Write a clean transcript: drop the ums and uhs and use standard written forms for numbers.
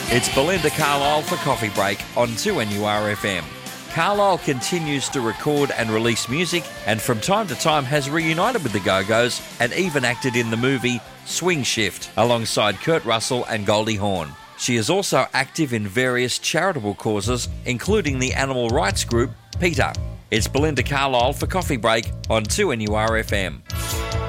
It's Belinda Carlisle for Coffee Break on 2NURFM. Carlisle continues to record and release music, and from time to time has reunited with the Go-Go's and even acted in the movie Swing Shift alongside Kurt Russell and Goldie Hawn. She is also active in various charitable causes, including the animal rights group PETA. It's Belinda Carlisle for Coffee Break on 2NURFM.